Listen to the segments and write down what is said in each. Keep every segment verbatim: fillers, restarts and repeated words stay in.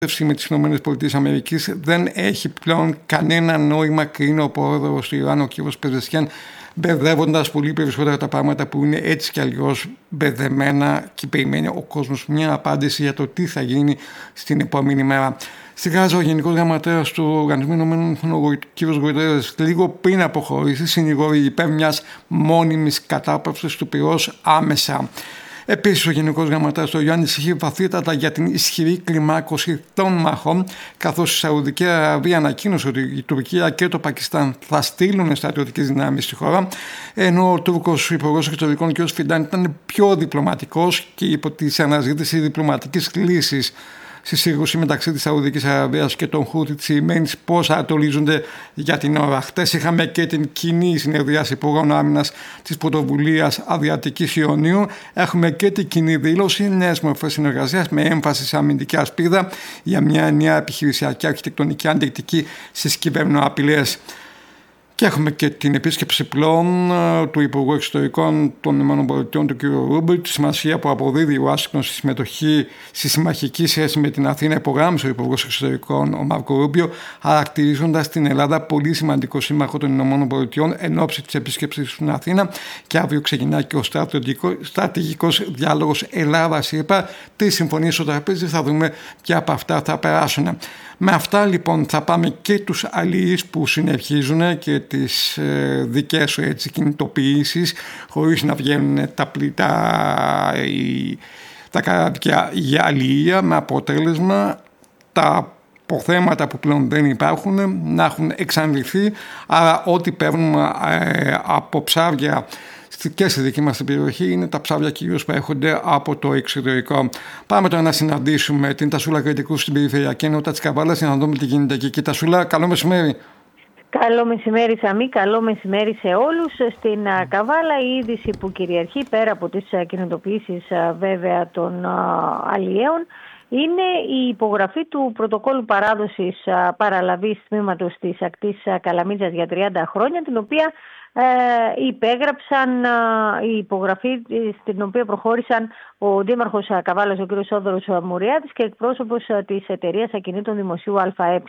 με τις ΗΠΑ δεν έχει πλέον κανένα νόημα, κρίνει ο πρόεδρος του Ιράν, ο κ. Πεζεσχιάν, μπερδεύοντας πολύ περισσότερα τα πράγματα που είναι έτσι κι αλλιώς μπερδεμένα και περιμένει ο κόσμος μια απάντηση για το τι θα γίνει στην επόμενη μέρα. Στη Γάζα, ο Γενικός Γραμματέας του Οργανισμού Ηνωμένων Εθνών, ο κ. Γουτερρές, λίγο πριν αποχωρήσει, συνηγορεί υπέρ μιας μόνιμης κατάπαυσης του πυρός άμεσα. Επίσης, ο Γενικός Γραμματέας του ΟΗΕ ανησυχεί βαθύτατα για την ισχυρή κλιμάκωση των μαχών, καθώς η Σαουδική Αραβία ανακοίνωσε ότι η Τουρκία και το Πακιστάν θα στείλουν στρατιωτικές δυνάμεις στη χώρα, ενώ ο Τούρκος Υπουργός Εξωτερικών κ. Φιντάν ήταν πιο διπλωματικός και είπε ότι σε αναζήτηση διπλωματικής λύσης στη σύγκρουση μεταξύ της Σαουδικής Αραβίας και των Χούθι της Ιεμένης πώς ατολίζονται για την ώρα. Χτες είχαμε και την κοινή συνεδρίαση Υπουργών Άμυνας της Πρωτοβουλίας Αδριατικής Ιωνίου. Έχουμε και την κοινή δήλωση νέες μορφές συνεργασίας με έμφαση σε αμυντική ασπίδα για μια νέα επιχειρησιακή αρχιτεκτονική αντικτική στις κυβερνοαπειλές. Και έχουμε και την επίσκεψη πλέον του Υπουργού Εξωτερικών των ΗΠΑ, του κ. Ρούμπι, τη σημασία που αποδίδει η Ουάσιγκτον στη συμμετοχή στη συμμαχική σχέση με την Αθήνα. Υπογράμμισε ο Υπουργός Εξωτερικών, ο Μάρκο Ρούμπιο, χαρακτηρίζοντας την Ελλάδα πολύ σημαντικό σύμμαχο των ΗΠΑ εν ώψη της επίσκεψης στην Αθήνα. Και αύριο ξεκινά και ο στρατηγικός διάλογος Ελλάδα-ΣΥΠΑ. Τρεις συμφωνίες στο τραπέζι, θα δούμε ποια από αυτά θα περάσουν. Με αυτά λοιπόν θα πάμε και τους αλληλείς που συνεχίζουν και τις ε, δικές σου έτσι κινητοποιήσεις χωρίς να βγαίνουν τα πλήτα, η, τα καράβια για αλληλεία, με αποτέλεσμα τα αποθέματα που πλέον δεν υπάρχουν να έχουν εξαντληθεί, άρα ό,τι παίρνουμε ε, από ψάρια και στη δική μας την περιοχή είναι τα ψάρια κυρίως που έρχονται από το εξωτερικό. Πάμε τώρα να συναντήσουμε την Τασούλα Κρητικού στην περιφερειακή ενότητα της Καβάλας για να δούμε τι γίνεται εκεί. Και Τασούλα, καλό μεσημέρι. Καλό μεσημέρι Σαμή, καλό μεσημέρι σε όλους. Στην Καβάλα η είδηση που κυριαρχεί πέρα από τις κινητοποιήσεις βέβαια των αλλιέων είναι η υπογραφή του πρωτοκόλλου παράδοσης παραλαβής τμήματος της ακτής Καλαμίτζας για τριάντα χρόνια, την οποία Ε, υπέγραψαν ε, η υπογραφή στην οποία προχώρησαν ο Δήμαρχος Καβάλας, ο κ. Σόδωρος Μουριάδης, και εκπρόσωπος της εταιρείας ακινήτων Δημοσίου ΑΕ.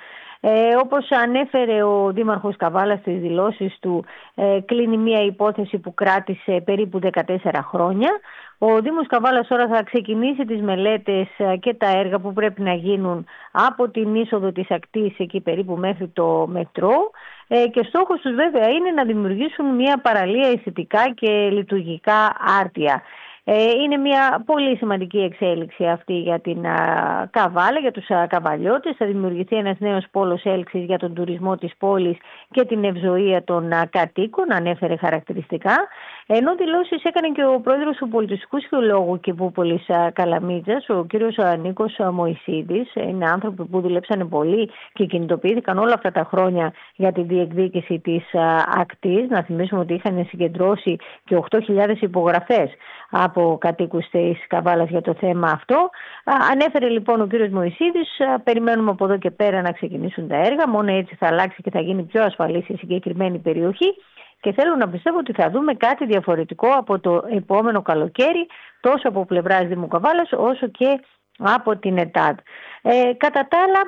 Ε, όπως ανέφερε ο Δήμαρχος Καβάλας στις δηλώσεις του, ε, κλείνει μια υπόθεση που κράτησε περίπου δεκατέσσερα χρόνια. Ο Δήμος Καβάλας τώρα θα ξεκινήσει τις μελέτες και τα έργα που πρέπει να γίνουν από την είσοδο της ακτής εκεί περίπου μέχρι το μετρό, ε, και στόχος τους βέβαια είναι να δημιουργήσουν μια παραλία αισθητικά και λειτουργικά άρτια. Ε, είναι μια πολύ σημαντική εξέλιξη αυτή για την α, Καβάλα, για τους α, καβαλιώτες. Θα δημιουργηθεί ένας νέος πόλος έλξης για τον τουρισμό της πόλης και την ευζοία των α, κατοίκων, ανέφερε χαρακτηριστικά. Ενώ δηλώσεις έκανε και ο πρόεδρος του Πολιτιστικού Συλλόγου Κηβούπολης Καλαμίτζας, ο κύριος Νίκος Μωυσίδης. Είναι άνθρωποι που δουλέψαν πολύ και κινητοποιήθηκαν όλα αυτά τα χρόνια για τη διεκδίκηση της α, ακτής. Να θυμίσουμε ότι είχαν συγκεντρώσει και οκτώ χιλιάδες υπογραφές από κατοίκους της Καβάλας για το θέμα αυτό. Ανέφερε λοιπόν ο κύριος Μωυσίδης, περιμένουμε από εδώ και πέρα να ξεκινήσουν τα έργα, μόνο έτσι θα αλλάξει και θα γίνει πιο ασφαλής η συγκεκριμένη περιοχή, και θέλω να πιστεύω ότι θα δούμε κάτι διαφορετικό από το επόμενο καλοκαίρι, τόσο από πλευράς Δήμου Καβάλας όσο και από την ΕΤΑΔ. Ε, κατά τα άλλα,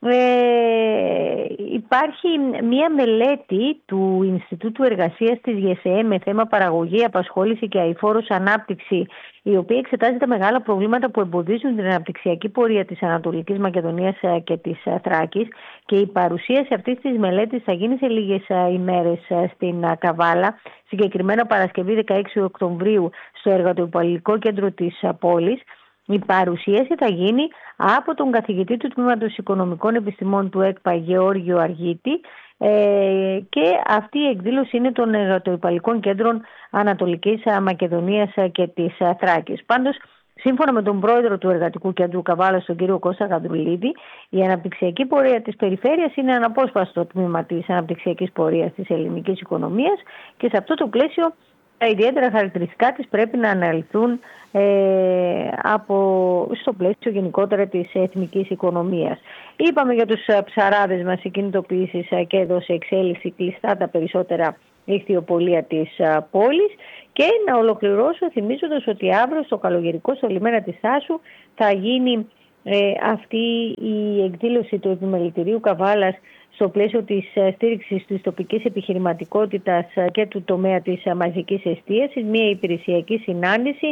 Ε, υπάρχει μία μελέτη του Ινστιτούτου Εργασίας της ΓΕΣΕΕ με θέμα παραγωγή, απασχόληση και αειφόρος ανάπτυξη, η οποία εξετάζει τα μεγάλα προβλήματα που εμποδίζουν την αναπτυξιακή πορεία της Ανατολικής Μακεδονίας και της Θράκης, και η παρουσίαση αυτής της μελέτης θα γίνει σε λίγες ημέρες στην Καβάλα, συγκεκριμένα Παρασκευή δεκαέξι Οκτωβρίου στο Εργατοϊπαλληλικό Κέντρο της πόλης. Η παρουσίαση θα γίνει από τον καθηγητή του Τμήματος Οικονομικών Επιστημών του ΕΚΠΑ Γεώργιο Αργίτη, ε, και αυτή η εκδήλωση είναι των Εργατοϊπαλληλικών Κέντρων Ανατολικής Μακεδονίας και της Θράκης. Πάντως, σύμφωνα με τον πρόεδρο του Εργατικού Κέντρου Καβάλας, τον κύριο Κώστα Γανδρουλίδη, η αναπτυξιακή πορεία της περιφέρειας είναι αναπόσπαστο τμήμα της αναπτυξιακής πορείας της ελληνικής οικονομίας, και σε αυτό το πλαίσιο τα ιδιαίτερα χαρακτηριστικά της πρέπει να αναλυθούν ε, από, στο πλαίσιο γενικότερα της εθνικής οικονομίας. Είπαμε για τους ψαράδες μας, οι κινητοποιήσεις και εδώ σε εξέλιξη κλειστά τα περισσότερα ηχθειοπολία της πόλης. Και να ολοκληρώσω θυμίζοντας ότι αύριο στο καλογερικό στο λιμένα της Θάσου θα γίνει ε, αυτή η εκδήλωση του Επιμελητηρίου Καβάλας στο πλαίσιο της στήριξης της τοπικής επιχειρηματικότητας και του τομέα της μαζικής εστίασης, μια υπηρεσιακή συνάντηση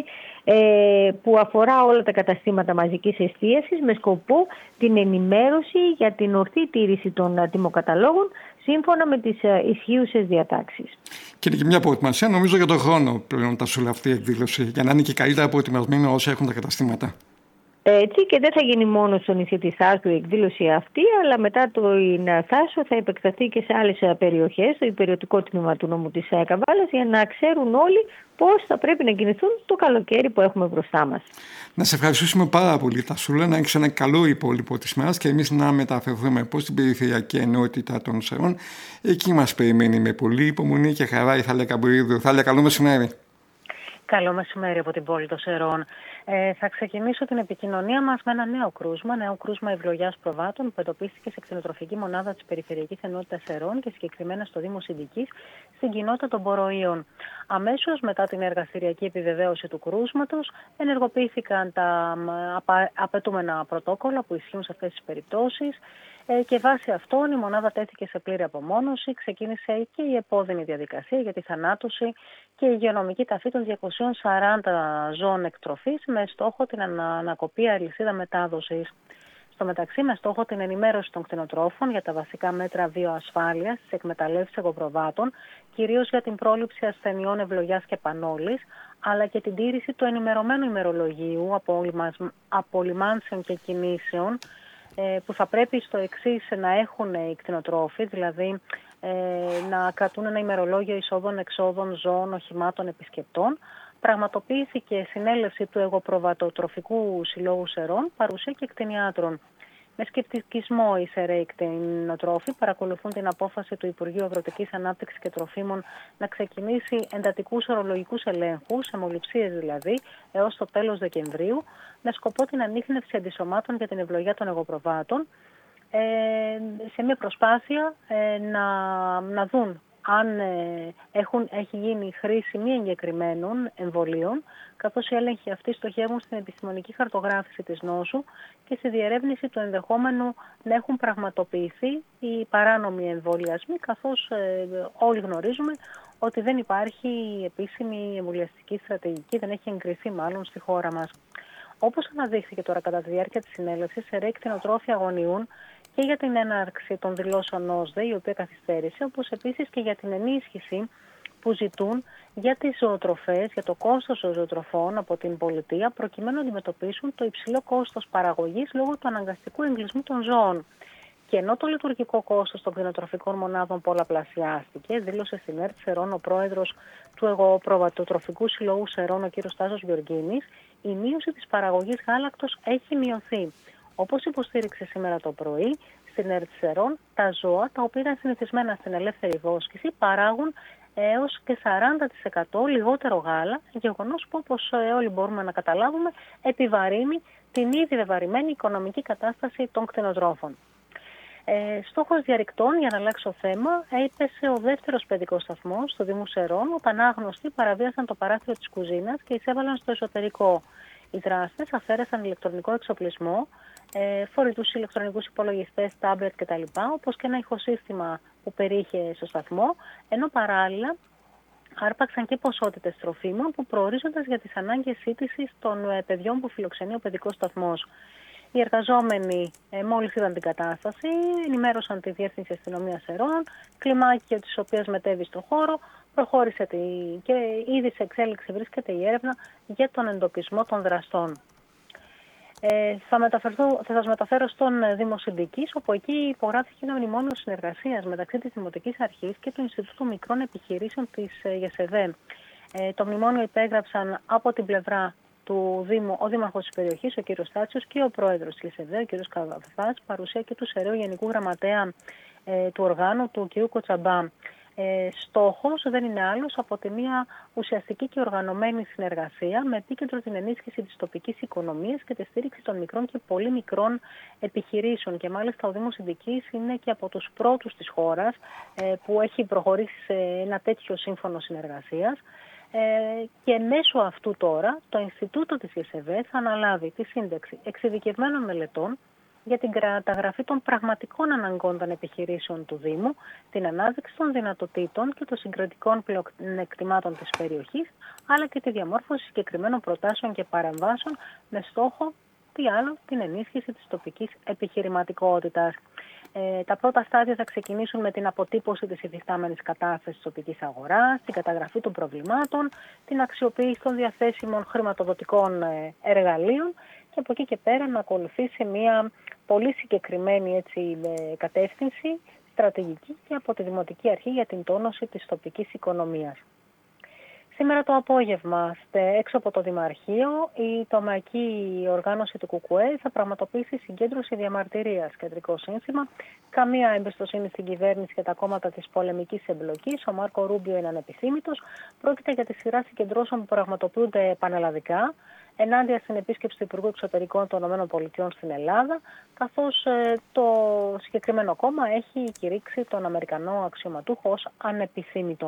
ε, που αφορά όλα τα καταστήματα μαζικής εστίασης με σκοπό την ενημέρωση για την ορθή τήρηση των τιμοκαταλόγων σύμφωνα με τις ισχύουσες διατάξεις. Και είναι και μια προετοιμασία νομίζω για τον χρόνο πλέον τα σούλα αυτή η εκδήλωση, για να είναι και καλύτερα προετοιμασμένη όσοι έχουν τα καταστήματα. Έτσι, και δεν θα γίνει μόνο στο νησί της Θάσου η εκδήλωση αυτή, αλλά μετά το Θάσο θα επεκταθεί και σε άλλες περιοχές, στο υπηρετικό τμήμα του νομού της Καβάλας, για να ξέρουν όλοι πώς θα πρέπει να κινηθούν το καλοκαίρι που έχουμε μπροστά μας. Να σε ευχαριστήσουμε πάρα πολύ, Τασούλα, να έχεις ένα καλό υπόλοιπο της μέρας και εμείς να μεταφερθούμε πώς στην περιφερειακή ενότητα των Σερών. Εκεί μας περιμένει με πολύ υπομονή και χαρά η Θάλια Καμπουρίδου. Θάλια, καλό μεσημέρι. Καλό μεσημέρι από την πόλη των Σερών. Ε, θα ξεκινήσω την επικοινωνία μας με ένα νέο κρούσμα, νέο κρούσμα ευλογιάς προβάτων που εντοπίστηκε σε κτηνοτροφική μονάδα της Περιφερειακής Ενότητας Σερών και συγκεκριμένα στο Δήμο Συνδικής, στην κοινότητα των Μποροϊών. Αμέσως μετά την εργαστηριακή επιβεβαίωση του κρούσματος, ενεργοποιήθηκαν τα απαιτούμενα πρωτόκολλα που ισχύουν σε αυτές τις περιπτώσεις. Και βάσει αυτών η μονάδα τέθηκε σε πλήρη απομόνωση, ξεκίνησε και η επώδυνη διαδικασία για τη θανάτωση και η υγειονομική ταφή των διακοσίων σαράντα ζώων εκτροφής με στόχο την ανακοπή αλυσίδα μετάδοσης. Στο μεταξύ, με στόχο την ενημέρωση των κτηνοτρόφων για τα βασικά μέτρα βιοασφάλειας στις εκμεταλλεύσεις εγωπροβάτων, κυρίως για την πρόληψη ασθενειών ευλογιάς και πανόλης, αλλά και την τήρηση του ενημερωμένου ημερολογίου απολυμάνσεων και κινήσεων, που θα πρέπει στο εξής να έχουν οι κτηνοτρόφοι, δηλαδή ε, να κρατούν ένα ημερολόγιο εισόδων-εξόδων ζώων, οχημάτων, επισκεπτών. Πραγματοποιήθηκε συνέλευση του Εγωπροβατοτροφικού Συλλόγου Σερών, παρουσία και κτηνιάτρων. Με σκεπτικισμό οι Σεραίοι κτηνοτρόφοι παρακολουθούν την απόφαση του Υπουργείου Αγροτικής Ανάπτυξης και Τροφίμων να ξεκινήσει εντατικούς ορολογικούς ελέγχους, αιμοληψίες δηλαδή, έως το τέλος Δεκεμβρίου, με σκοπό την ανίχνευση αντισωμάτων για την ευλογία των εγωπροβάτων, ε, σε μια προσπάθεια ε, να, να δουν αν ε, έχουν, έχει γίνει χρήση μη εγκεκριμένων εμβολίων, καθώς οι έλεγχοι αυτοί στοχεύουν στην επιστημονική χαρτογράφηση της νόσου και στη διερεύνηση του ενδεχόμενου να έχουν πραγματοποιηθεί οι παράνομοι εμβολιασμοί, καθώς ε, όλοι γνωρίζουμε ότι δεν υπάρχει επίσημη εμβολιαστική στρατηγική, δεν έχει εγκριθεί μάλλον στη χώρα μας. Όπως αναδείχθηκε τώρα κατά τη διάρκεια της συνέλευσης, Σεραίοι κτηνοτρόφοι αγωνιούν και για την έναρξη των δηλώσεων ΩΣΔΕ, η οποία καθυστέρησε, όπως επίσης και για την ενίσχυση που ζητούν για τις ζωοτροφές, για το κόστος των ζωοτροφών από την πολιτεία, προκειμένου να αντιμετωπίσουν το υψηλό κόστος παραγωγής λόγω του αναγκαστικού εγκλισμού των ζώων. Και ενώ το λειτουργικό κόστος των κτηνοτροφικών μονάδων πολλαπλασιάστηκε, δήλωσε στην ΕΡΤ Σερών ο πρόεδρος του Εγωπροβατοτροφικού Συλλόγου Σερών, ο κ. Τάσος Γεωργίνης, η μείωση της παραγωγής γάλακτος έχει μειωθεί. Όπως υποστήριξε σήμερα το πρωί στην ΕΡΤ Σερών, τα ζώα τα οποία ήταν συνηθισμένα στην ελεύθερη βόσκηση παράγουν έως και σαράντα τοις εκατό λιγότερο γάλα, γεγονός που, όπως όλοι μπορούμε να καταλάβουμε, επιβαρύνει την ήδη βεβαρημένη οικονομική κατάσταση των κτηνοτρόφων. Ε, στόχος διαρρηκτών, για να αλλάξω θέμα, έπεσε ο δεύτερος παιδικός σταθμός στο Δήμο Σερών, όταν άγνωστοι παραβίασαν το παράθυρο της κουζίνας και εισέβαλαν στο εσωτερικό. Οι δράστες αφαίρεσαν ηλεκτρονικό εξοπλισμό, ε, φορητούς ηλεκτρονικούς υπολογιστές, τάμπλετ κτλ., όπως και ένα ηχοσύστημα που περιείχε στο σταθμό, ενώ παράλληλα άρπαξαν και ποσότητες τροφίμων που προορίζονταν για τις ανάγκες σύντησης των ε, παιδιών που φιλοξενεί ο παιδικός σταθμός. Οι εργαζόμενοι, ε, μόλις είδαν την κατάσταση, ενημέρωσαν τη Διεύθυνση Αστυνομίας Σερών, κλιμάκιο της οποίας μετέβη στο χώρο, προχώρησε τη... και ήδη σε εξέλιξη βρίσκεται η έρευνα για τον εντοπισμό των δραστών. Ε, θα, μεταφερθώ, θα σας μεταφέρω στον Δήμο Συνδικής, όπου εκεί υπογράφηκε ένα μνημόνιο συνεργασίας μεταξύ της Δημοτικής Αρχής και του Ινστιτούτου Μικρών Επιχειρήσεων της ΓΕΣΕΒΕ. Ε, το μνημόνιο υπέγραψαν από την πλευρά του Δήμου ο Δήμαρχος της περιοχής, ο κ. Στάτσιος, και ο Πρόεδρος της ΓΕΣΕΒΕ, ο κ. Καβαφάς, παρουσία και του Σεραίου Γενικού Γραμματέα ε, του οργάνου, του κ. Κοτσαμπά. Ε, στόχος δεν είναι άλλος από τη μια ουσιαστική και οργανωμένη συνεργασία με επίκεντρο την ενίσχυση της τοπικής οικονομίας και τη στήριξη των μικρών και πολύ μικρών επιχειρήσεων. Και μάλιστα ο Δήμος Συνδικής είναι και από τους πρώτους της χώρας ε, που έχει προχωρήσει σε ένα τέτοιο σύμφωνο συνεργασίας. και μέσω αυτού τώρα το Ινστιτούτο της ΓΕΣΕΒΕ θα αναλάβει τη σύνταξη εξειδικευμένων μελετών για την καταγραφή των πραγματικών αναγκών των επιχειρήσεων του Δήμου, την ανάδειξη των δυνατοτήτων και των συγκρατικών πλεονεκτημάτων της περιοχής, αλλά και τη διαμόρφωση συγκεκριμένων προτάσεων και παρεμβάσεων με στόχο, τι άλλο, την ενίσχυση της τοπικής επιχειρηματικότητας. Ε, τα πρώτα στάδια θα ξεκινήσουν με την αποτύπωση της υφιστάμενης κατάστασης της τοπικής αγοράς, την καταγραφή των προβλημάτων, την αξιοποίηση των διαθέσιμων χρηματοδοτικών ε, εργαλείων και από εκεί και πέρα να ακολουθήσει μια πολύ συγκεκριμένη έτσι, ε, κατεύθυνση, στρατηγική και από τη Δημοτική Αρχή για την τόνωση της τοπικής οικονομίας. Σήμερα το απόγευμα, έξω από το Δημαρχείο, η τομεακή οργάνωση του ΚΚΕ θα πραγματοποιήσει συγκέντρωση διαμαρτυρίας. Κεντρικό σύνθημα: καμία εμπιστοσύνη στην κυβέρνηση και τα κόμματα της πολεμικής εμπλοκής. Ο Μάρκο Ρούμπιο είναι ανεπιθύμητος. Πρόκειται για τη σειρά συγκεντρώσεων που πραγματοποιούνται πανελλαδικά ενάντια στην επίσκεψη του Υπουργού Εξωτερικών των ΗΠΑ στην Ελλάδα, καθώς ε, το συγκεκριμένο κόμμα έχει κηρύξει τον Αμερικανό αξιωματούχο ως ανεπιθύμητο.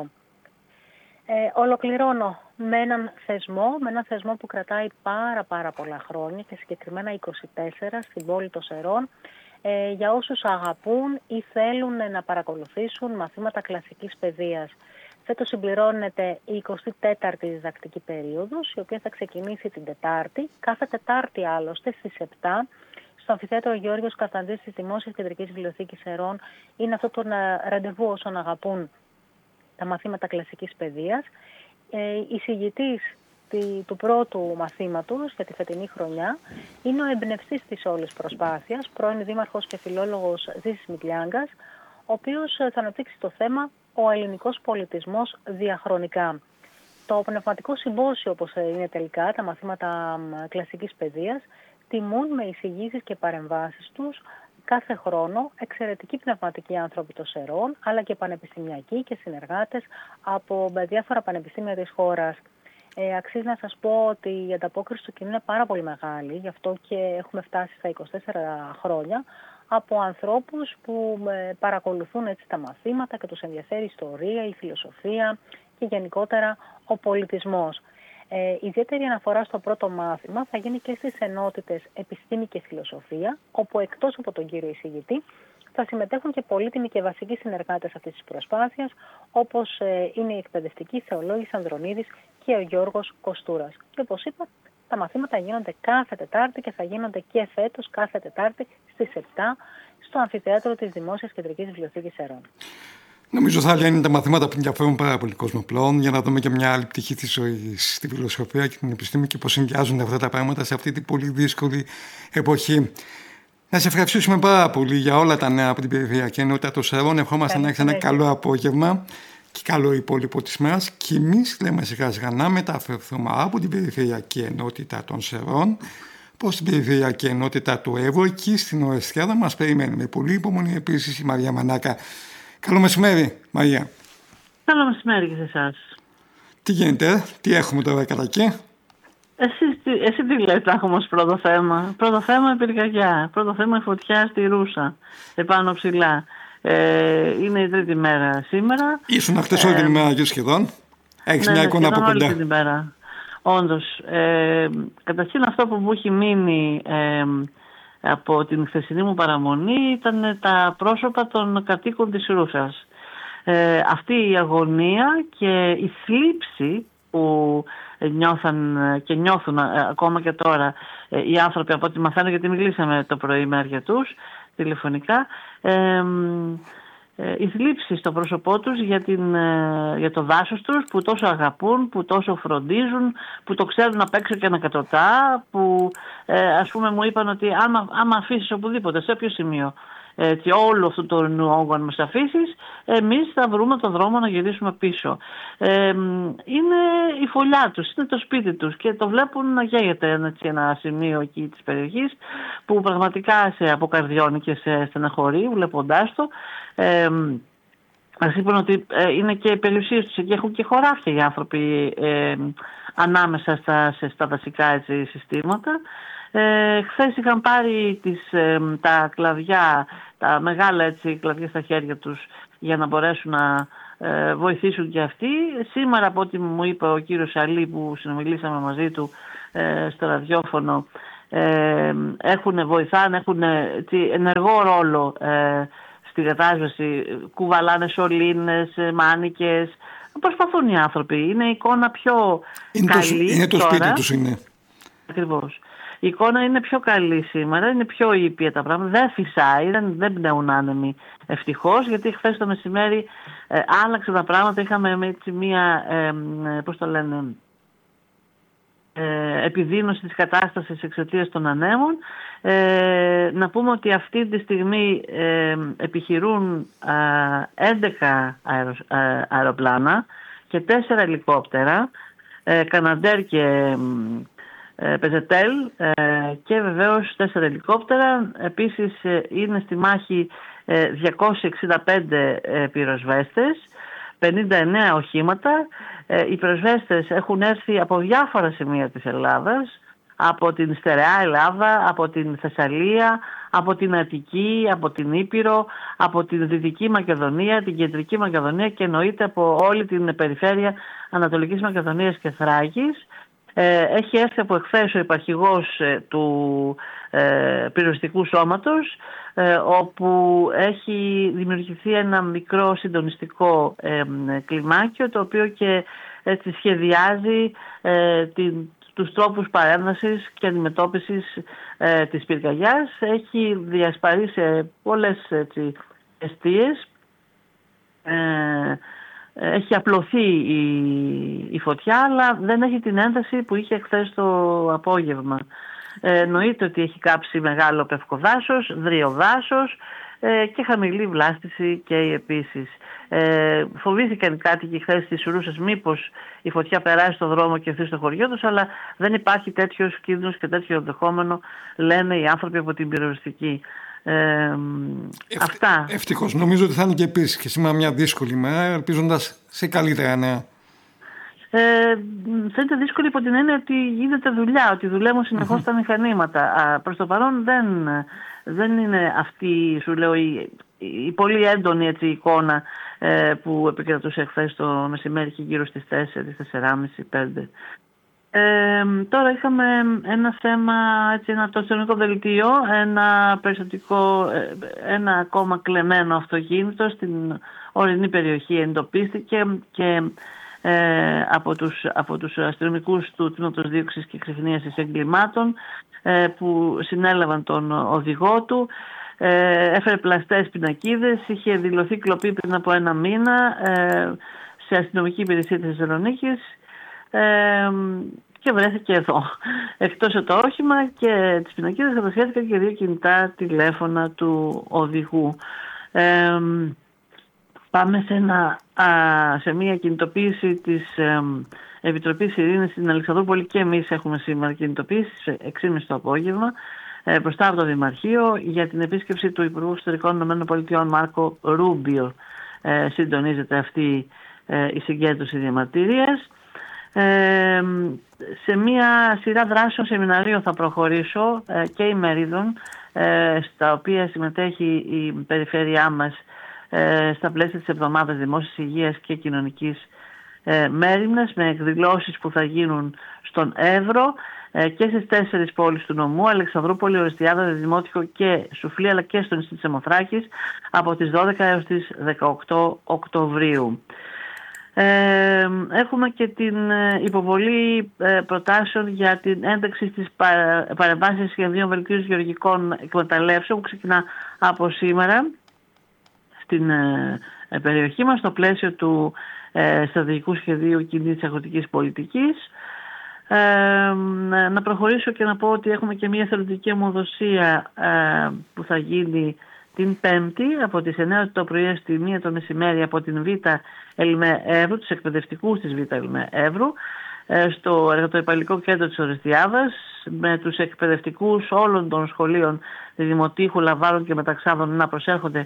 Ε, ολοκληρώνω με έναν θεσμό, με έναν θεσμό που κρατάει πάρα πάρα πολλά χρόνια και συγκεκριμένα είκοσι τέσσερα στην πόλη των Σερών, ε, για όσους αγαπούν ή θέλουν να παρακολουθήσουν μαθήματα κλασικής παιδείας. Φέτος συμπληρώνεται η εικοστή τέταρτη διδακτική περίοδος, η οποία θα ξεκινήσει την Τετάρτη, κάθε Τετάρτη άλλωστε στις επτά, στο Αμφιθέατρο Γεώργιος Κασταντζής της Δημόσιας Κεντρικής Βιβλιοθήκης Σερών. Είναι αυτό το ραντεβού όσων αγαπούν τα μαθήματα κλασικής παιδείας. Ε, η συγητής του πρώτου μαθήματος για τη φετινή χρονιά είναι ο εμπνευστής της όλης προσπάθειας, πρώην δήμαρχος και φιλόλογος Ζήσης Μητλιάγκας, ο οποίος θα αναπτύξει το θέμα «Ο ελληνικός πολιτισμός διαχρονικά». Το πνευματικό συμπόσιο, όπως είναι τελικά τα μαθήματα κλασικής παιδείας, τιμούν με εισηγήσεις και παρεμβάσεις τους κάθε χρόνο εξαιρετικοί πνευματικοί άνθρωποι των Σερών, αλλά και πανεπιστημιακοί και συνεργάτες από διάφορα πανεπιστήμια της χώρας. Ε, αξίζει να σας πω ότι η ανταπόκριση του κοινού είναι πάρα πολύ μεγάλη, γι' αυτό και έχουμε φτάσει στα είκοσι τέσσερα χρόνια, από ανθρώπους που παρακολουθούν έτσι τα μαθήματα και τους ενδιαφέρει η ιστορία, η φιλοσοφία και γενικότερα ο πολιτισμός. Ε, ιδιαίτερη αναφορά στο πρώτο μάθημα θα γίνει και στις ενότητες επιστήμη και φιλοσοφία, όπου εκτός από τον κύριο εισηγητή θα συμμετέχουν και πολύτιμοι και βασικοί συνεργάτες αυτής της προσπάθειας, όπως ε, είναι η εκπαιδευτική Θεολόγης Ανδρονίδης και ο Γιώργος Κοστούρας. Και όπως είπα, τα μαθήματα γίνονται κάθε Τετάρτη και θα γίνονται και φέτος κάθε Τετάρτη στις επτά στο Αμφιθέατρο της Δημόσιας Κεντρικής Βιβλιοθήκης Σερών. Νομίζω θα είναι τα μαθήματα που ενδιαφέρουν πάρα πολύ κόσμο πλέον, για να δούμε και μια άλλη πτυχή της ζωής στη φιλοσοφία και την επιστήμη και πώς συνδυάζονται αυτά τα πράγματα σε αυτή την πολύ δύσκολη εποχή. Να σε ευχαριστήσουμε πάρα πολύ για όλα τα νέα από την Περιφερειακή Ενότητα των Σερών. Ευχόμαστε να έχεις ένα καλό απόγευμα και καλό υπόλοιπο της μέρας. Και εμείς λέμε σιγά σιγά να μεταφερθούμε από την Περιφερειακή Ενότητα των Σερών προς την Περιφερειακή Ενότητα του Εύρου. Εκεί στην Ορεστιάδα μας περιμένουμε. Πολύ υπομονή επίσης η Μαρία Μανάκα. Καλό μεσημέρι, Μαρία. Καλό μεσημέρι και σε εσάς. Τι γίνεται, τι έχουμε τώρα κατά εκεί? Εσύ, εσύ τι λες, θα έχουμε ως πρώτο θέμα? Πρώτο θέμα η πυρκαγιά. Πρώτο θέμα η φωτιά στη Ρούσα, επάνω ψηλά. Ε, είναι η τρίτη μέρα σήμερα. Ήσουν χτες όλη την ημέρα και σχεδόν. Έχεις ναι, μια εικόνα από κοντά. Όλη την ημέρα. Όντως. Ε, καταρχήν αυτό που μου έχει μείνει ε, από την χθεσινή μου παραμονή ήταν τα πρόσωπα των κατοίκων της Ρούσας. Ε, αυτή η αγωνία και η θλίψη που νιώθαν και νιώθουν ακόμα και τώρα οι άνθρωποι, από ό,τι μαθαίνω, γιατί μιλήσαμε το πρωί με αρκετούς τηλεφωνικά, ε, ε, η θλίψη στο πρόσωπό τους για, την, για το δάσος τους που τόσο αγαπούν, που τόσο φροντίζουν, που το ξέρουν απ' έξω και ανακατοτά, που ε, ας πούμε μου είπαν ότι άμα, άμα αφήσεις οπουδήποτε, σε όποιο σημείο, έτσι, όλο αυτό το όγκο αν μας αφήσεις, εμείς θα βρούμε τον δρόμο να γυρίσουμε πίσω. Ε, είναι η φωλιά τους, είναι το σπίτι τους και το βλέπουν να γέγεται έτσι, ένα σημείο εκεί της περιοχής που πραγματικά σε αποκαρδιώνει και σε στεναχωρεί βλέποντάς το. Ε, Ας είπαν ότι ε, είναι και οι περιουσίες τους και έχουν και χωράφια οι άνθρωποι ε, ανάμεσα στα, σε, στα δασικά έτσι, συστήματα. Ε, χθες είχαν πάρει τις, ε, τα κλαδιά τα μεγάλα έτσι κλαδιά στα χέρια τους για να μπορέσουν να ε, βοηθήσουν και αυτοί. Σήμερα, από ό,τι μου είπε ο κύριος Αλή που συνομιλήσαμε μαζί του ε, στο ραδιόφωνο, ε, έχουν, βοηθάνε, έχουν έτσι, ενεργό ρόλο ε, στην κατάσβεση, κουβαλάνε σωλήνες, μάνικες. Προσπαθούν οι άνθρωποι. Είναι η εικόνα πιο είναι καλή. Το, είναι το τώρα. σπίτι τους είναι. Ακριβώς. Η εικόνα είναι πιο καλή σήμερα, είναι πιο ήπια τα πράγματα. Δεν φυσάει, δεν, δεν πνέουν άνεμοι. Ευτυχώς, γιατί χθες το μεσημέρι ε, άλλαξε τα πράγματα. Είχαμε έτσι μία, ε, πώς το λένε, ε, επιδείνωση της κατάστασης εξαιτίας των ανέμων. Ε, να πούμε ότι αυτή τη στιγμή ε, επιχειρούν ε, έντεκα αερο, ε, αεροπλάνα και τέσσερα ελικόπτερα, ε, Καναντέρ και ε, Πεζετέλ ε, και βεβαίως τέσσερα ελικόπτερα. Επίσης ε, είναι στη μάχη ε, διακόσιοι εξήντα πέντε ε, πυροσβέστες, πενήντα εννέα οχήματα. Ε, οι πυροσβέστες έχουν έρθει από διάφορα σημεία της Ελλάδας, από την στερεά Ελλάδα, από την Θεσσαλία, από την Αττική, από την Ήπειρο, από την Δυτική Μακεδονία, την Κεντρική Μακεδονία και εννοείται από όλη την περιφέρεια Ανατολικής Μακεδονίας και Θράκης. Ε, έχει έρθει από εχθές ο υπαρχηγός ε, του ε, πυροσβεστικού σώματος, ε, όπου έχει δημιουργηθεί ένα μικρό συντονιστικό ε, κλιμάκιο, το οποίο και έτσι σχεδιάζει ε, την τους τρόπους παρέμβασης και αντιμετώπισης ε, της πυρκαγιάς. Έχει διασπαρεί σε πολλές έτσι, εστίες. Ε, έχει απλωθεί η, η φωτιά, αλλά δεν έχει την ένταση που είχε χθες το απόγευμα. Ε, εννοείται ότι έχει κάψει μεγάλο πευκοδάσος, δριοδάσος ε, και χαμηλή βλάστηση και επίσης. Ε, φοβήθηκαν οι κάτοικοι χθες στις Σουρούσες μήπως η φωτιά περάσει στον δρόμο και έρθει στο χωριό τους, αλλά δεν υπάρχει τέτοιος κίνδυνος και τέτοιο ενδεχόμενο, λένε οι άνθρωποι από την πυροσβεστική. Ε, Ευ, αυτά. Ευτυχώς. Νομίζω ότι θα είναι και επίσης και σήμερα μια δύσκολη μέρα, ελπίζοντας σε καλύτερα νέα. Ε, φαίνεται δύσκολη υπό την έννοια ότι γίνεται δουλειά, ότι δουλεύουν συνεχώς mm-hmm. τα μηχανήματα. Α, προς το παρόν δεν, δεν είναι αυτή, σου λέω, η, η πολύ έντονη έτσι, εικόνα ε, που επικρατούσε χθες το μεσημέρι και γύρω στις τέσσερις, τέσσερα και μισή, πέντε. Ε, τώρα είχαμε ένα θέμα, έτσι, ένα τοξονικό δελτίο, ένα περιστατικό, ένα ακόμα κλεμμένο αυτοκίνητο στην ορεινή περιοχή εντοπίστηκε και ε, από, τους, από τους αστυνομικούς του Τμήματος Δίωξης και Εξυχνίασης Εγκλημάτων ε, που συνέλαβαν τον οδηγό του. Ε, έφερε πλαστές πινακίδες, είχε δηλωθεί κλοπή πριν από ένα μήνα ε, σε αστυνομική υπηρεσία της Θεσσαλονίκης ε, και βρέθηκε εδώ. Εκτός από το όχημα και τις πινακίδες κατασχέθηκαν και δύο κινητά τηλέφωνα του οδηγού. Ε, πάμε σε, ένα, α, σε μια κινητοποίηση της ε, Επιτροπής Ειρήνης στην Αλεξανδρούπολη και εμείς έχουμε σήμερα κινητοποίηση σε έξι και μισή το απόγευμα ε, μπροστά από το Δημαρχείο για την επίσκεψη του Υπουργού Εξωτερικών ΗΠΑ Μάρκο Ρούμπιο. Ε, συντονίζεται αυτή ε, η συγκέντρωση διαμαρτυρίας. Ε, σε μια σειρά δράσεων σεμιναρίων θα προχωρήσω ε, και ημερίδων ε, στα οποία συμμετέχει η περιφέρειά μας ε, στα πλαίσια της Εβδομάδας Δημόσιας Υγείας και Κοινωνικής ε, Μέριμνας, με εκδηλώσεις που θα γίνουν στον Εύρο ε, και στις τέσσερις πόλεις του νομού, Αλεξανδρούπολη, Ορεστιάδα, Δημότυχο και Σουφλή, αλλά και στο νησί της Αιμοθράκης από τις δώδεκα έως τις δεκαοκτώ Οκτωβρίου. Ε, έχουμε και την υποβολή ε, προτάσεων για την ένταξη στις παρεμβάσεις σχεδίων βελτίωσης γεωργικών εκμεταλλεύσεων που ξεκινά από σήμερα στην ε, περιοχή μας στο πλαίσιο του ε, στρατηγικού σχεδίου κοινής αγροτικής πολιτικής. Ε, να προχωρήσω και να πω ότι έχουμε και μια εθελοντική αιμοδοσία ε, που θα γίνει την Πέμπτη από τις εννιά το πρωί στη μία το μεσημέρι από την Β' Ελμέ Εύρου, τους εκπαιδευτικούς της Β' Ελμέ Εύρου, στο Εργατοϊπαλλικό Κέντρο της Ορεστιάδας, με τους εκπαιδευτικούς όλων των σχολείων Δημοτήχου, Λαβάρων και Μεταξάδων να προσέρχονται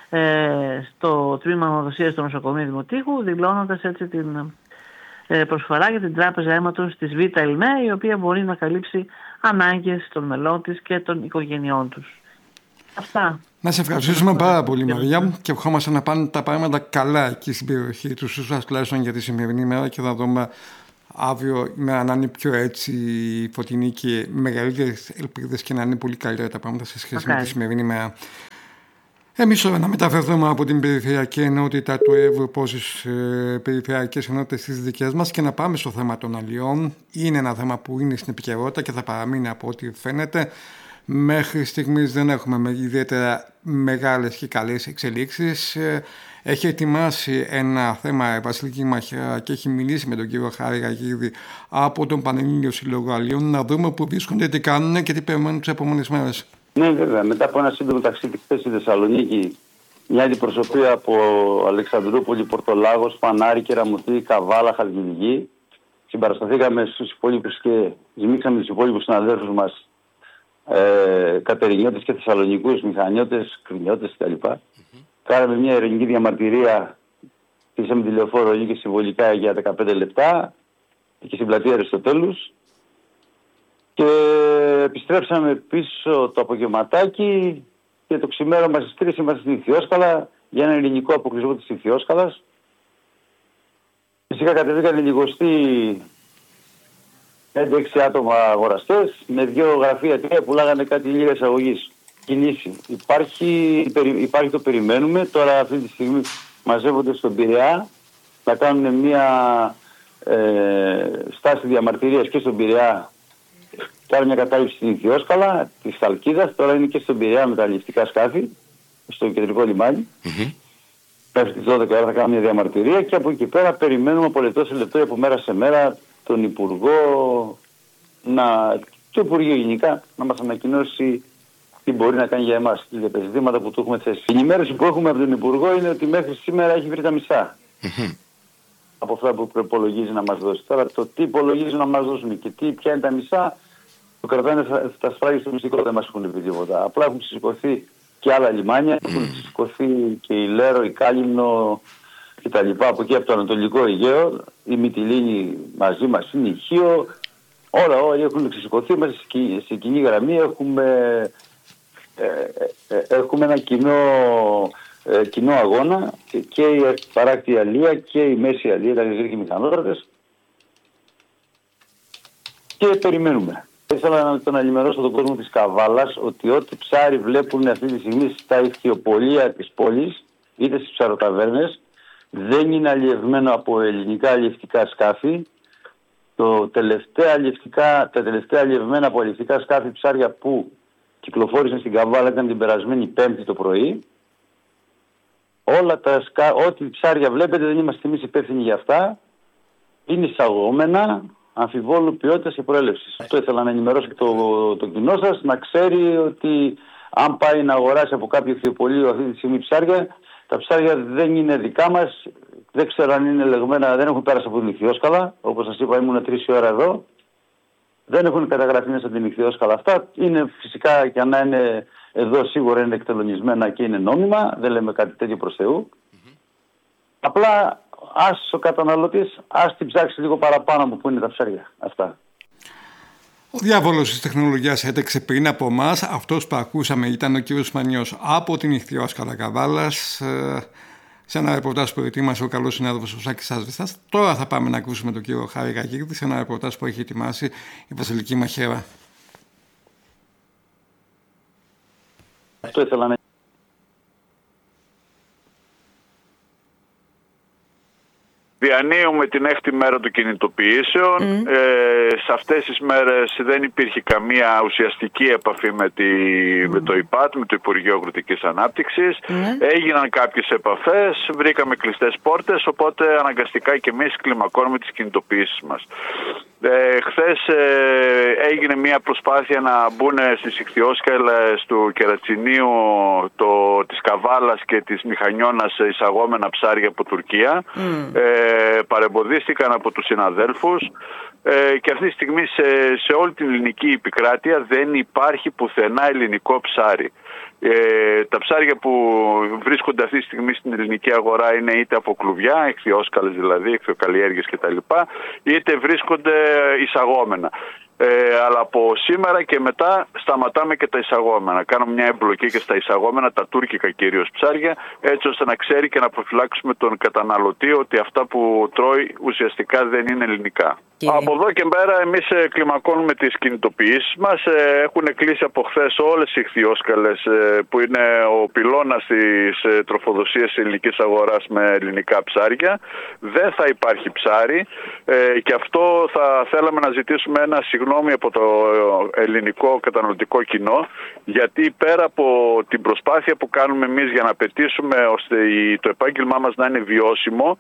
στο τμήμα αιμοδοσίας του νοσοκομείου Δημοτήχου, δηλώνοντας έτσι την προσφορά για την τράπεζα αίματος της Β' Ελμέ, η οποία μπορεί να καλύψει ανάγκες των μελών της και των οικογενειών τους. Αυτά. Να σε ευχαριστήσουμε πάρα πολύ, Μαρία, και ευχόμαστε να πάνε τα πράγματα καλά εκεί στην περιοχή του Σούσας, τουλάχιστον για τη σημερινή μέρα, και θα δούμε αύριο ημέρα να είναι πιο έτσι φωτεινή και μεγαλύτερες ελπίδες και να είναι πολύ καλύτερα τα πράγματα σε σχέση okay. με τη σημερινή μέρα. Εμείς τώρα να μεταφερθούμε από την περιφερειακή ενότητα του Εύρου προς τις ε, περιφερειακές ενότητες της δικές μας και να πάμε στο θέμα των αλλιών. Είναι ένα θέμα που είναι στην επικαιρότητα και θα παραμείνει από ό,τι φαίνεται. Μέχρι στιγμής δεν έχουμε ιδιαίτερα μεγάλες και καλές εξελίξεις. Έχει ετοιμάσει ένα θέμα η Βασιλική Μαχαίρα και έχει μιλήσει με τον κύριο Χάρη Γαγίδη από τον Πανελλήνιο Σύλλογο Αλλιών, να δούμε πού βρίσκονται, τι κάνουν και τι περιμένουν τις επόμενες μέρες. Ναι, βέβαια. Μετά από ένα σύντομο ταξίδι χθες στη Θεσσαλονίκη, μια αντιπροσωπεία από Αλεξανδρούπολη, Πορτολάγος, Φανάρι, Κεραμωτή, Καβάλα, Χαλκιδική. Συμπαρασταθήκαμε στους υπόλοιπους και ζημίξαμε τους υπόλοιπους συναδέλφους μας, ε, Κατερινιώτες και Θεσσαλονικούς, Μηχανιώτες, Κρινιώτες κτλ. Mm-hmm. Κάναμε μια ειρηνική διαμαρτυρία, στήσαμε τη λεωφόρο και συμβολικά για δεκαπέντε λεπτά και στην πλατεία Αριστοτέλους. Και επιστρέψαμε πίσω το απογευματάκι και το ξημέρωμα στις τρεις είμαστε στην Ιθιόσκαλα για ένα ελληνικό αποκλεισμό της Ιθιόσκαλας. Φυσικά κατεβήκαν οι λιγοστοί πέντε έξι άτομα αγοραστές με δύο γραφεία τρία που πουλάγανε κάτι λίγα εισαγωγής. Κινήσει. Υπάρχει, υπάρχει το περιμένουμε. Τώρα αυτή τη στιγμή μαζεύονται στον Πειραιά να κάνουν μια ε, στάση διαμαρτυρίας και στον Πειραιά. Κάνει μια κατάληψη στην Ιθιόσκαλα, τη Χαλκίδας, τώρα είναι και στον Πειραιά με τα αλλιευτικά σκάφη, στο κεντρικό λιμάνι. Mm-hmm. Μέχρι τις δώδεκα ώρα θα κάνουμε μια διαμαρτυρία και από εκεί πέρα περιμένουμε από λεπτό σε λεπτό, από μέρα σε μέρα, τον Υπουργό, να, το Υπουργείο γενικά, να μας ανακοινώσει τι μπορεί να κάνει για εμάς, για τα ζητήματα που του έχουμε θέσει. Η ενημέρωση που έχουμε από τον Υπουργό είναι ότι μέχρι σήμερα έχει βρει τα μισά. Mm-hmm. Από αυτά που προπολογίζει να μας δώσει. Τώρα το τι υπολογίζει να μας δώσουν και τι, ποια είναι τα μισά, το κρατάνε τα σφράγια στο μυστικό, δεν μας έχουν πει τίποτα. Απλά έχουν σηκωθεί και άλλα λιμάνια, έχουν σηκωθεί και η Λέρο, η Κάλυμνο κτλ. Από εκεί από το Ανατολικό Αιγαίο, η Μυτιλήνη μαζί μας είναι, η Χίο, όλα όλοι έχουν σηκωθεί μέσα σε κοινή γραμμή. Έχουμε, ε, ε, ε, έχουμε ένα κοινό, ε, κοινό αγώνα και η παράκτη αλία και η μέση αλία, τα Γρήγοροι μηχανόδρατες, και περιμένουμε. Ήθελα να τον ενημερώσω τον κόσμο της Καβάλας ότι ό,τι ψάρι βλέπουν αυτή τη στιγμή στα ηχθειοπολία της πόλης, είτε στις ψαροταβέρνες, δεν είναι αλλιευμένο από ελληνικά αλλιευτικά σκάφη. Το τελευταία αλλιευτικά, τα τελευταία αλλιευμένα από αλλιευτικά σκάφη ψάρια που κυκλοφόρησαν στην Καβάλα ήταν την περασμένη Πέμπτη το πρωί. Όλα τα σκα... ό,τι ψάρια βλέπετε δεν είμαστε εμείς υπεύθυνοι για αυτά. Είναι εισαγόμενα αμφιβόλου ποιότητας και προέλευσης. Αυτό ήθελα να ενημερώσω και το, το κοινό σας, να ξέρει ότι αν πάει να αγοράσει από κάποιο ηχθειοπωλείο αυτή τη στιγμή ψάρια, τα ψάρια δεν είναι δικά μας, δεν ξέρω αν είναι λεγμένα, δεν έχουν πέρασει από την Ιθιόσκαλα. Όπως σας είπα, ήμουν τρεις ώρα εδώ. Δεν έχουν καταγραφεί μέσα από την Ιθιόσκαλα αυτά. Είναι φυσικά και αν είναι εδώ σίγουρα είναι εκτελονισμένα και είναι νόμιμα. Δεν λέμε κάτι τέτοιο προς Θεού. Mm-hmm. Απλά ας ο καταναλωτής, ας την ψάξει λίγο παραπάνω από πού είναι τα ψάρια αυτά. Ο διάβολος της τεχνολογίας έτρεξε πριν από εμάς. Αυτός που ακούσαμε ήταν ο κύριος Μανιός από την Ιχθυόσκαλα Καβάλας, σε ένα ρεπορτάζ που ετοίμασε ο καλός συνάδελφος ο Σάκης Άσβεστας. Τώρα θα πάμε να ακούσουμε τον κύριο Χάρη Γαγίδη σε ένα ρεπορτάζ που έχει ετοιμάσει η Βασιλική Μαχαίρα. Αυτό ήθελα να... Διανύουμε την έκτη μέρα των κινητοποιήσεων. Mm. Ε, σε αυτές τις μέρες δεν υπήρχε καμία ουσιαστική επαφή με, τη, mm. με το ΙΠΑΤ, με το Υπουργείο Αγροτικής Ανάπτυξης. Mm. Έγιναν κάποιες επαφές, βρήκαμε κλειστές πόρτες, οπότε αναγκαστικά και εμείς κλιμακώνουμε τις κινητοποιήσεις μας. Ε, χθες ε, έγινε μια προσπάθεια να μπουν στις ιχθυόσκαλες του Κερατσινίου, το, της Καβάλας και της Μηχανιώνας εισαγόμενα ψάρια από Τουρκία. Mm. Ε, παρεμποδίστηκαν από τους συναδέλφους ε, και αυτή τη στιγμή σε, σε όλη την ελληνική επικράτεια δεν υπάρχει πουθενά ελληνικό ψάρι. Ε, τα ψάρια που βρίσκονται αυτή τη στιγμή στην ελληνική αγορά είναι είτε από κλουβιά, εχθειόσκαλες δηλαδή, εχθειοκαλλιέργειες κτλ, είτε βρίσκονται εισαγόμενα. Ε, Ε, αλλά από σήμερα και μετά σταματάμε και τα εισαγόμενα. Κάνουμε μια εμπλοκή και στα εισαγόμενα, τα τουρκικά κυρίως ψάρια, έτσι ώστε να ξέρει και να προφυλάξουμε τον καταναλωτή ότι αυτά που τρώει ουσιαστικά δεν είναι ελληνικά. Κύριε. Από εδώ και πέρα εμείς κλιμακώνουμε τις κινητοποιήσεις μας. Έχουν κλείσει από χθες όλες οι ιχθυόσκαλες που είναι ο πυλώνας της τροφοδοσίας της ελληνικής αγοράς με ελληνικά ψάρια. Δεν θα υπάρχει ψάρι και αυτό θα θέλαμε να ζητήσουμε ένα συγγνώμη από το ελληνικό καταναλωτικό κοινό, γιατί πέρα από την προσπάθεια που κάνουμε εμείς για να πετύσουμε ώστε το επάγγελμά μας να είναι βιώσιμο,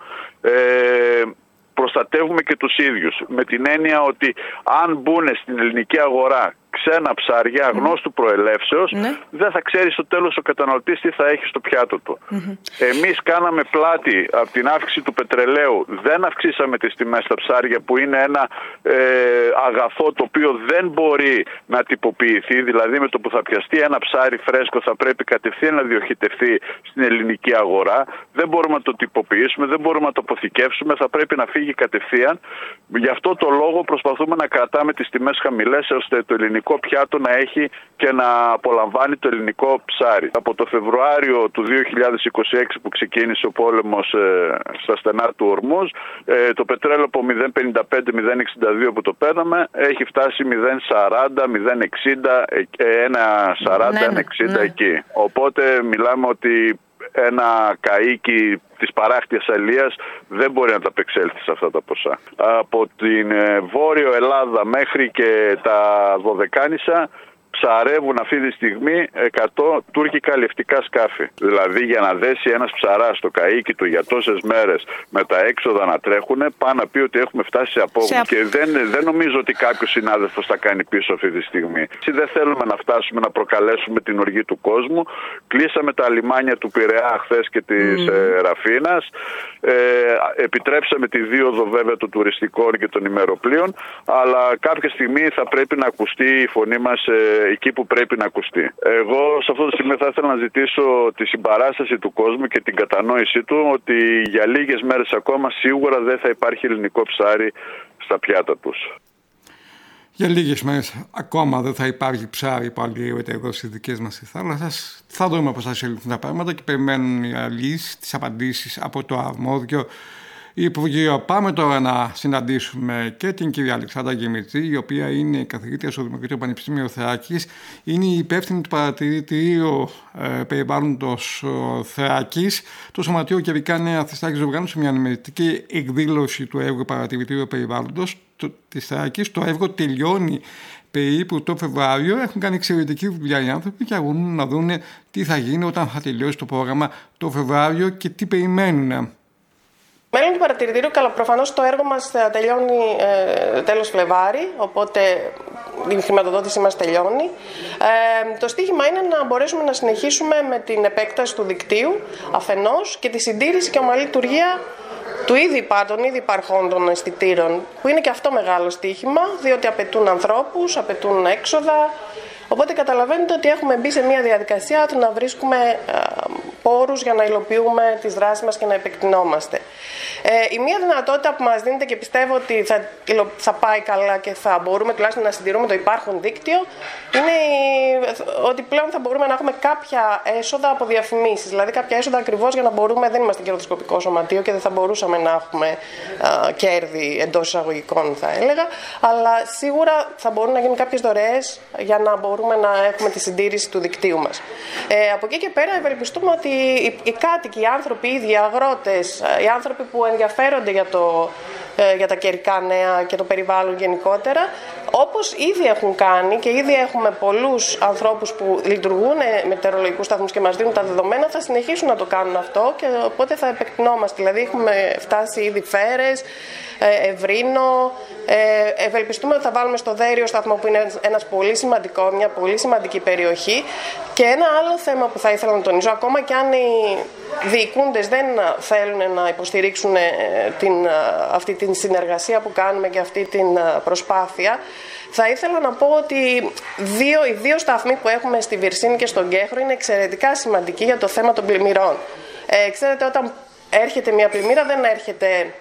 προστατεύουμε και τους ίδιους, με την έννοια ότι αν μπουν στην ελληνική αγορά ξένα ψάρια αγνώστου προελεύσεως, mm-hmm. δεν θα ξέρει στο τέλος ο καταναλωτής τι θα έχει στο πιάτο του. Mm-hmm. Εμείς κάναμε πλάτη από την αύξηση του πετρελαίου, δεν αυξήσαμε τις τιμές στα ψάρια που είναι ένα ε, αγαθό το οποίο δεν μπορεί να τυποποιηθεί, δηλαδή με το που θα πιαστεί ένα ψάρι φρέσκο θα πρέπει κατευθείαν να διοχετευτεί στην ελληνική αγορά, δεν μπορούμε να το τυποποιήσουμε, δεν μπορούμε να το αποθηκεύσουμε, θα πρέπει να φύγει κατευθείαν. Γι' αυτό το λόγο προσπαθούμε να κρατάμε τις τιμές χαμηλές ώστε το ελληνικό πιάτο να έχει και να απολαμβάνει το ελληνικό ψάρι. Από το Φεβρουάριο του δύο χιλιάδες είκοσι έξι που ξεκίνησε ο πόλεμος ε, στα στενά του Ορμούζ, ε, το πετρέλαιο από μηδέν πενήντα πέντε με μηδέν εξήντα δύο που το παίρναμε έχει φτάσει μηδέν σαράντα, μηδέν εξήντα, ένα σαράντα, ένα εξήντα εκεί. Οπότε μιλάμε ότι ένα καΐκι της παράκτιας αλίας δεν μπορεί να τα απεξέλθει σε αυτά τα ποσά. Από την Βόρειο Ελλάδα μέχρι και τα Δωδεκάνησα ψαρεύουν αυτή τη στιγμή εκατό τουρκικά λευτικά σκάφη. Δηλαδή για να δέσει ένας ψαράς στο καΐκι του για τόσες μέρες με τα έξοδα να τρέχουν, πάει να πει ότι έχουμε φτάσει σε απόγνωση. Σε... Και δεν, δεν νομίζω ότι κάποιος συνάδελφος θα κάνει πίσω αυτή τη στιγμή. Δεν θέλουμε να φτάσουμε να προκαλέσουμε την οργή του κόσμου. Κλείσαμε τα λιμάνια του Πειραιά χθες και της mm. ε, Ραφίνας. Ε, επιτρέψαμε τη δίωδο βέβαια των τουριστικών και των ημεροπλοίων, αλλά κάποια στιγμή θα πρέπει να ακουστεί η φωνή μας ε, εκεί που πρέπει να ακουστεί. Εγώ σε αυτό το σημείο θα ήθελα να ζητήσω τη συμπαράσταση του κόσμου και την κατανόησή του ότι για λίγες μέρες ακόμα σίγουρα δεν θα υπάρχει ελληνικό ψάρι στα πιάτα τους. Για λίγες μέρες ακόμα δεν θα υπάρχει ψάρι που αλλιεύεται εδώ στις δικές μας θάλασσες. Θα δούμε πώς θα εξελιχθούν τα πράγματα και περιμένουν οι αλλοίς τις απαντήσεις από το αρμόδιο Υπουργείο. Πάμε τώρα να συναντήσουμε και την κυρία Αλεξάνδρα Γεμιτζή, η οποία είναι καθηγήτρια στο Δημοκρατικό Πανεπιστήμιο Θράκης. Είναι η υπεύθυνη του παρατηρητηρίου ε, περιβάλλοντος Θράκης. Το Σωματείο Καιρικά Νέα της Θράκης οργάνωσε μια ενημερωτική εκδήλωση του έργου Παρατηρητηρίου Περιβάλλοντος της Θράκης. Το έργο τελειώνει περίπου το Φεβρουάριο. Έχουν κάνει εξαιρετική δουλειά οι άνθρωποι και αγωνούν να δουν τι θα γίνει όταν θα τελειώσει το πρόγραμμα το Φεβρουάριο και τι περιμένουν. Μέλλον του παρατηρητήριου, προφανώς το έργο μας θα τελειώνει ε, τέλος Φλεβάρι, οπότε η χρηματοδότησή μας τελειώνει. Ε, το στίχημα είναι να μπορέσουμε να συνεχίσουμε με την επέκταση του δικτύου αφενός και τη συντήρηση και ομαλή λειτουργία του ήδη των ήδη υπαρχόντων αισθητήρων, που είναι και αυτό μεγάλο στίχημα, διότι απαιτούν ανθρώπους, απαιτούν έξοδα. Οπότε καταλαβαίνετε ότι έχουμε μπει σε μια διαδικασία του να βρίσκουμε ε, πόρους για να υλοποιούμε τις δράσεις μας και να επεκτηνόμαστε. Ε, η μία δυνατότητα που μας δίνεται και πιστεύω ότι θα, θα πάει καλά και θα μπορούμε τουλάχιστον να συντηρούμε το υπάρχον δίκτυο είναι η, ότι πλέον θα μπορούμε να έχουμε κάποια έσοδα από διαφημίσεις. Δηλαδή κάποια έσοδα ακριβώς για να μπορούμε, δεν είμαστε κερδοσκοπικό σωματείο και δεν θα μπορούσαμε να έχουμε α, κέρδη εντός εισαγωγικών θα έλεγα, αλλά σίγουρα θα μπορούν να γίνουν κάποιες δωρεές για να μπορούμε να έχουμε τη συντήρηση του δικτύου μας. Ε, από εκεί και πέρα ευελπιστούμε ότι οι, οι κάτοικοι, οι άνθρωποι, οι ίδιοι, οι αγρότες, οι άνθρωποι που ενδιαφέρονται για, το, ε, για τα καιρικά νέα και το περιβάλλον γενικότερα, όπως ήδη έχουν κάνει και ήδη έχουμε πολλούς ανθρώπους που λειτουργούν με μετεωρολογικούς σταθμούς και μας δίνουν τα δεδομένα, θα συνεχίσουν να το κάνουν αυτό και οπότε θα επεκτηνόμαστε. Δηλαδή έχουμε φτάσει ήδη Φέρες, Ευρύνο, ε, ευελπιστούμε ότι θα βάλουμε στο Δέριο σταθμό που είναι ένας πολύ σημαντικό, μια πολύ σημαντική περιοχή. Και ένα άλλο θέμα που θα ήθελα να τονίσω, ακόμα και αν οι διοικούντες δεν θέλουν να υποστηρίξουν την, αυτή την συνεργασία που κάνουμε και αυτή την προσπάθεια, θα ήθελα να πω ότι δύο, οι δύο σταθμοί που έχουμε στη Βυρσίνη και στον Κέχρο είναι εξαιρετικά σημαντικοί για το θέμα των πλημμυρών. Ε, ξέρετε, όταν έρχεται μια πλημμύρα δεν έρχεται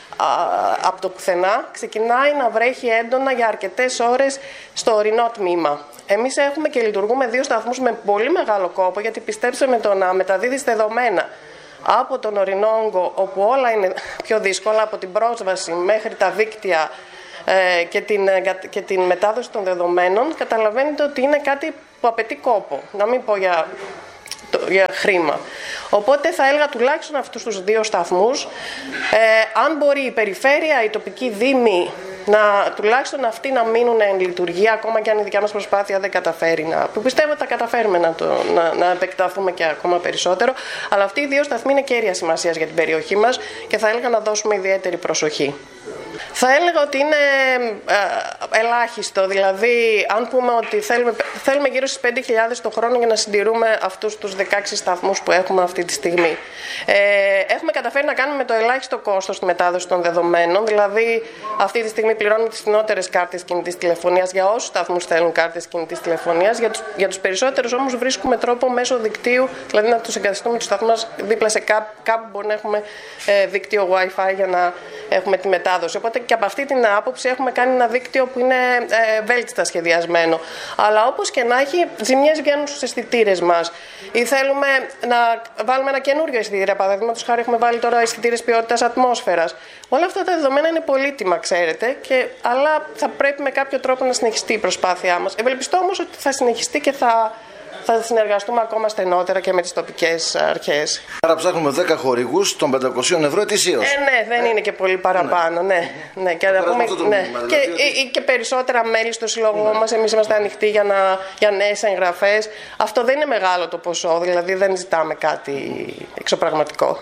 από το πουθενά ξεκινάει να βρέχει έντονα για αρκετές ώρες στο ορεινό τμήμα. Εμείς έχουμε και λειτουργούμε δύο σταθμούς με πολύ μεγάλο κόπο, γιατί πιστέψτε με, το να μεταδίδεις δεδομένα από τον ορεινό όγκο, όπου όλα είναι πιο δύσκολα, από την πρόσβαση μέχρι τα δίκτυα ε, και, την, και την μετάδοση των δεδομένων, καταλαβαίνετε ότι είναι κάτι που απαιτεί κόπο, να μην πω για, το, για χρήμα. Οπότε θα έλεγα τουλάχιστον αυτούς τους δύο σταθμούς, ε, αν μπορεί η περιφέρεια, η τοπική δήμη, να, τουλάχιστον αυτοί να μείνουν εν λειτουργία, ακόμα και αν η δικιά μας προσπάθεια δεν καταφέρει να. Που πιστεύω ότι θα καταφέρουμε να, το, να, να επεκταθούμε και ακόμα περισσότερο. Αλλά αυτοί οι δύο σταθμοί είναι κέρια σημασίας για την περιοχή μας και θα έλεγα να δώσουμε ιδιαίτερη προσοχή. Θα έλεγα ότι είναι ε, ελάχιστο, δηλαδή αν πούμε ότι θέλουμε, θέλουμε γύρω στις πέντε χιλιάδες το χρόνο για να συντηρούμε αυτούς τους δεκαέξι σταθμούς που έχουμε αυτή τη στιγμή. Ε, έχουμε καταφέρει να κάνουμε το ελάχιστο κόστος στη μετάδοση των δεδομένων, δηλαδή αυτή τη στιγμή πληρώνουμε τις φθηνότερες κάρτες κινητής τηλεφωνίας για όσους σταθμούς θέλουν κάρτες κινητής τηλεφωνίας, για τους, για τους περισσότερους όμως βρίσκουμε τρόπο μέσω δικτύου, δηλαδή να τους εγκαθιστούμε τους σταθμούς δίπλα σε κάπου, κάπου μπορεί να έχουμε ε, δίκτυο Wi-Fi για να έχουμε τη μετάδοση. Οπότε και από αυτή την άποψη έχουμε κάνει ένα δίκτυο που είναι ε, βέλτιστα σχεδιασμένο. Αλλά όπως και να έχει, ζημιές βγαίνουν στους αισθητήρες μας. Ή θέλουμε να βάλουμε ένα καινούριο αισθητήρα. Παραδείγματος χάρη, έχουμε βάλει τώρα αισθητήρες ποιότητας ατμόσφαιρας. Όλα αυτά τα δεδομένα είναι πολύτιμα, ξέρετε, και, αλλά θα πρέπει με κάποιο τρόπο να συνεχιστεί η προσπάθειά μας. Ευελπιστώ όμως ότι θα συνεχιστεί και θα. Θα συνεργαστούμε ακόμα στενότερα και με τις τοπικές αρχές. Άρα ψάχνουμε δέκα χορηγούς των πεντακόσια ευρώ ετησίως. Ε, ναι, δεν ε. είναι και πολύ παραπάνω. Ναι, ναι. ναι. Και, πούμε, το ναι. Μήνυμα, δηλαδή. και, και περισσότερα μέλη στο σύλλογο ναι. μας. Εμείς είμαστε ανοιχτοί για, να, για νέες εγγραφές. Αυτό δεν είναι μεγάλο το ποσό, δηλαδή δεν ζητάμε κάτι εξωπραγματικό.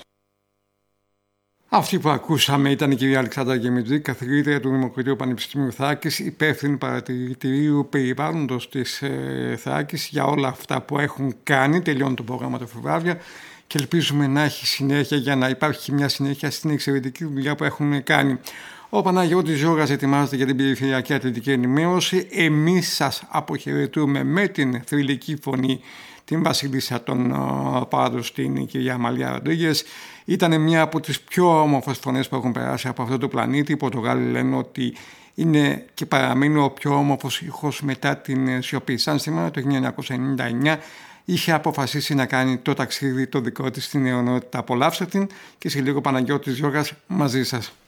Αυτή που ακούσαμε ήταν η κυρία Αλεξάνδρα Γεμιτζή, καθηγήτρια του Δημοκρατίου Πανεπιστημίου Θράκης, υπεύθυνη παρατηρητηρίου περιβάλλοντος της ε, Θράκης για όλα αυτά που έχουν κάνει. Τελειώνει το πρόγραμμα το Φεβρουάριο και ελπίζουμε να έχει συνέχεια, για να υπάρχει μια συνέχεια στην εξαιρετική δουλειά που έχουν κάνει. Ο Παναγιώτης Ζώρας ετοιμάζεται για την περιφερειακή αθλητική ενημέρωση. Εμείς σας αποχαιρετούμε με την θρυλική φωνή την βασίλισσα των uh, Πάρδους, την κυρία Αμαλία Ροντρίγκες. Ήταν μια από τις πιο όμορφες φωνές που έχουν περάσει από αυτό το πλανήτη. Οι Πορτογάλοι λένε ότι είναι και παραμένει ο πιο όμορφος ήχος μετά την σιωπή. Σαν σήμερα το χίλια εννιακόσια ενενήντα εννιά είχε αποφασίσει να κάνει το ταξίδι το δικό της στην αιωνότητα. Απολαύστε την και σε λίγο Παναγιώτης Ζώρας μαζί σας.